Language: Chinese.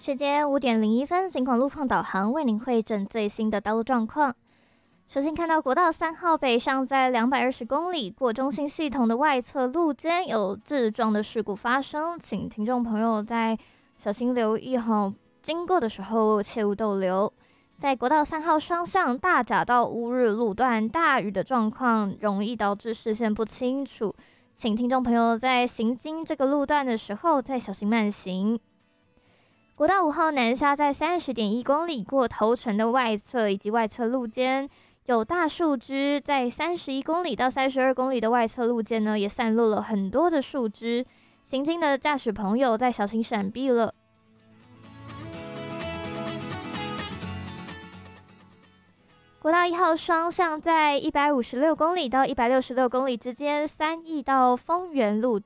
时间5:01，警广路况导航为您汇整最新的道路状况。首先看到国道3号北上在220公里过中心系统的外侧路肩有致撞的事故发生，请听众朋友在小心留意经过的时候切勿逗留。在国道3号双向大甲到乌日路段，大雨的状况容易导致视线不清楚，请听众朋友在行经这个路段的时候再小心慢行。国道5号南下在30.1公里过头城的外侧以及外侧路肩有大树枝，在31公里到32公里的外侧路肩呢，也散落了很多的树枝，行经的驾驶朋友再小心闪避了。国道1号双向在156公里到166公里之间，3义到丰原路